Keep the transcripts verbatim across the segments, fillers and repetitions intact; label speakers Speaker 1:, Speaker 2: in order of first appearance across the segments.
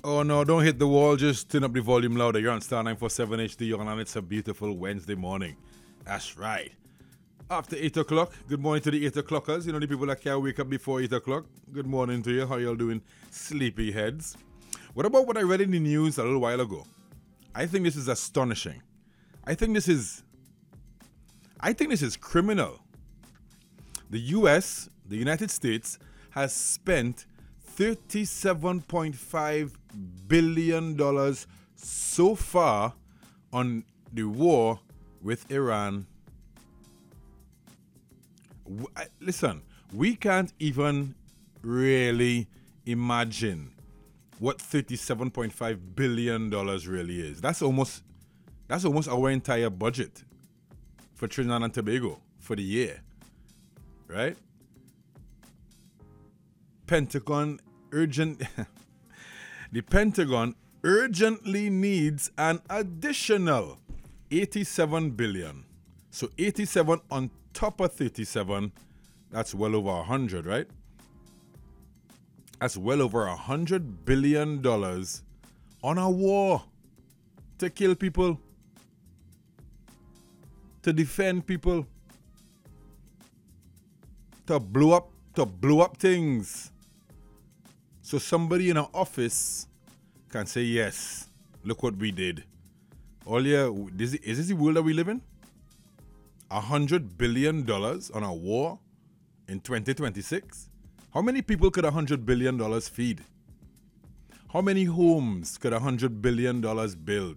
Speaker 1: Oh no, don't hit the wall, just turn up the volume louder. You're on Star nine forty-seven H D, and it's a beautiful Wednesday morning. That's right. After eight o'clock, good morning to the eight o'clockers. You know, the people that can't wake up before eight o'clock. Good morning to you. How y'all doing, sleepy heads? What about what I read in the news a little while ago? I think this is astonishing. I think this is, I think this is criminal. The U S, the United States, has spent thirty-seven point five billion dollars so far on the war with Iran. Listen, we can't even really imagine what thirty-seven point five billion dollars really is. That's almost that's almost our entire budget for Trinidad and Tobago for the year. Right? Pentagon urgent the Pentagon urgently needs an additional eighty-seven billion. So eighty-seven on top of thirty-seven, that's well over one hundred, right? That's well over one hundred billion dollars on a war to kill people, to defend people, to blow up, to blow up things. So somebody in an office can say, yes, look what we did. All yeah, is this the world that we live in? A hundred billion dollars on a war in twenty twenty-six? How many people could a hundred billion dollars feed? How many homes could a hundred billion dollars build?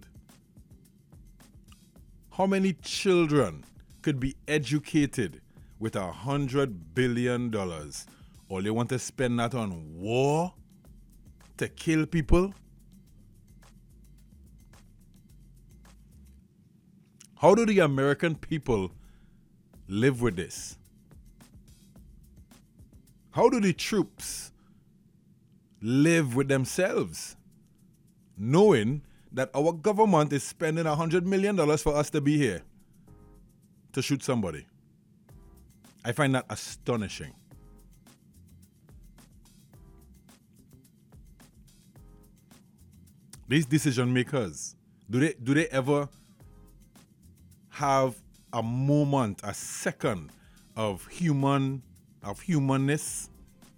Speaker 1: How many children could be educated with a hundred billion dollars? All you want to spend that on war to kill people? How do the American people live with this? How do the troops live with themselves, knowing that our government is spending one hundred million dollars for us to be here to shoot somebody? I find that astonishing. These decision makers, do they do they ever have a moment, a second of human of humanness?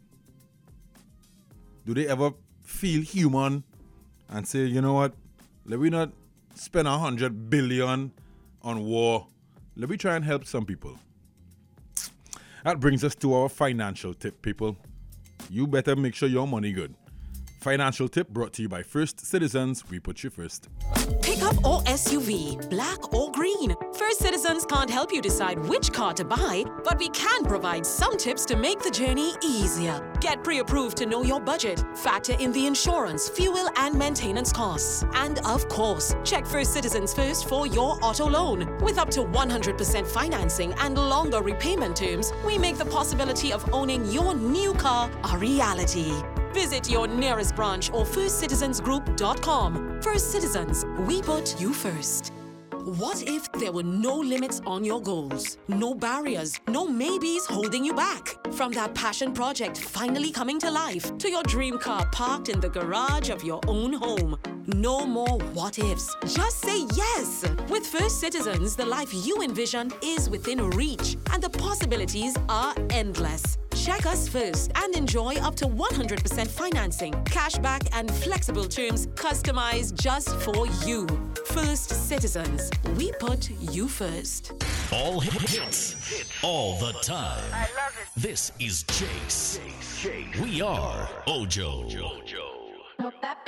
Speaker 1: Do they ever feel human and say, you know what, let me not spend a hundred billion on war. Let me try and help some people. That brings us to our financial tip, people. You better make sure your money good. Financial tip brought to you by First Citizens. We put you first.
Speaker 2: Pickup or S U V, black or green. First Citizens can't help you decide which car to buy, but we can provide some tips to make the journey easier. Get pre-approved to know your budget. Factor in the insurance, fuel, and maintenance costs. And of course, check First Citizens first for your auto loan. With up to one hundred percent financing and longer repayment terms, we make the possibility of owning your new car a reality. Visit your nearest branch or first citizens group dot com. First Citizens, we put you first. What if there were no limits on your goals? No barriers, no maybes holding you back? From that passion project finally coming to life to your dream car parked in the garage of your own home. No more what ifs. Just say yes. With First Citizens, the life you envision is within reach and the possibilities are endless. Check us first and enjoy up to one hundred percent financing, cashback, and flexible terms customized just for you. First Citizens, we put you first.
Speaker 3: All hits, all the time.
Speaker 4: I love it.
Speaker 3: This is Chase. We are Ojo.